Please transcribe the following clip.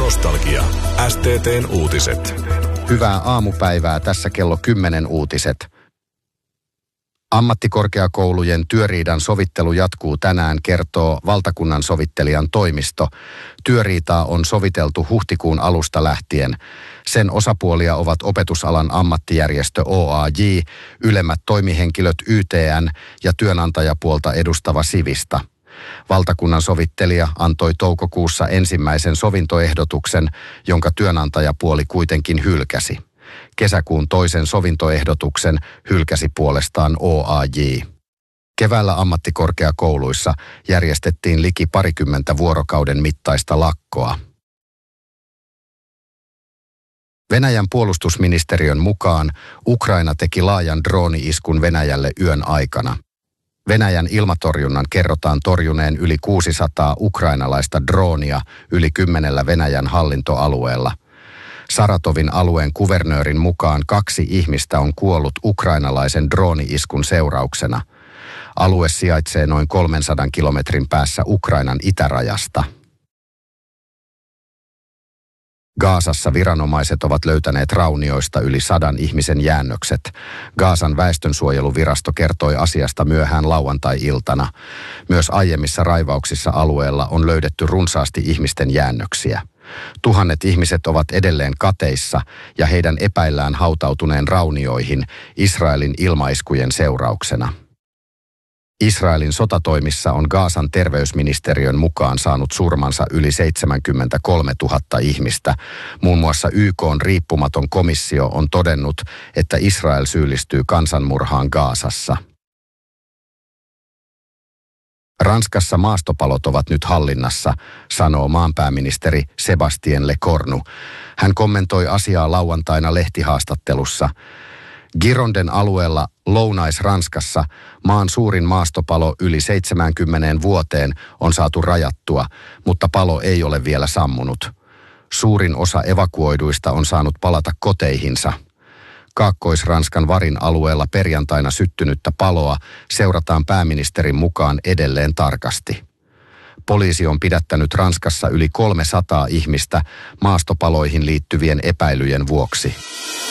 Nostalgia. STT:n uutiset. Hyvää aamupäivää, tässä kello 10 uutiset. Ammattikorkeakoulujen työriidan sovittelu jatkuu tänään, kertoo valtakunnan sovittelijan toimisto. Työriitaa on soviteltu huhtikuun alusta lähtien. Sen osapuolia ovat opetusalan ammattijärjestö OAJ, ylemmät toimihenkilöt YTN ja työnantajapuolta edustava Sivista. Valtakunnan sovittelija antoi toukokuussa ensimmäisen sovintoehdotuksen, jonka työnantajapuoli kuitenkin hylkäsi. Kesäkuun toisen sovintoehdotuksen hylkäsi puolestaan OAJ. Keväällä ammattikorkeakouluissa järjestettiin liki 20 vuorokauden mittaista lakkoa. Venäjän puolustusministeriön mukaan Ukraina teki laajan drooni-iskun Venäjälle yön aikana. Venäjän ilmatorjunnan kerrotaan torjuneen yli 600 ukrainalaista droonia yli 10 Venäjän hallintoalueella. Saratovin alueen kuvernöörin mukaan 2 ihmistä on kuollut ukrainalaisen drooni-iskun seurauksena. Alue sijaitsee noin 300 kilometrin päässä Ukrainan itärajasta. Gazassa viranomaiset ovat löytäneet raunioista yli 100 ihmisen jäännökset. Gazan väestönsuojeluvirasto kertoi asiasta myöhään lauantai-iltana. Myös aiemmissa raivauksissa alueella on löydetty runsaasti ihmisten jäännöksiä. Tuhannet ihmiset ovat edelleen kateissa ja heidän epäillään hautautuneen raunioihin Israelin ilmaiskujen seurauksena. Israelin sotatoimissa on Gazan terveysministeriön mukaan saanut surmansa yli 73 000 ihmistä. Muun muassa YK:n riippumaton komissio on todennut, että Israel syyllistyy kansanmurhaan Gazassa. Ranskassa maastopalot ovat nyt hallinnassa, sanoo maanpääministeri Sébastien Lecornu. Hän kommentoi asiaa lauantaina lehtihaastattelussa. Gironden alueella Lounais-Ranskassa maan suurin maastopalo yli 70 vuoteen on saatu rajattua, mutta palo ei ole vielä sammunut. Suurin osa evakuoiduista on saanut palata koteihinsa. Kaakkois-Ranskan Varin alueella perjantaina syttynyttä paloa seurataan pääministerin mukaan edelleen tarkasti. Poliisi on pidättänyt Ranskassa yli 300 ihmistä maastopaloihin liittyvien epäilyjen vuoksi.